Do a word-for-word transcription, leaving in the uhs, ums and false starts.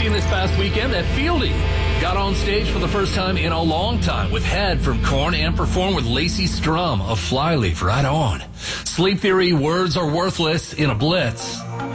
seen this past weekend that Fieldy got on stage for the first time in a long time with Head from Korn and performed with Lacey Strum of Flyleaf. Right on. Sleep Theory, Words Are Worthless in a Blitz.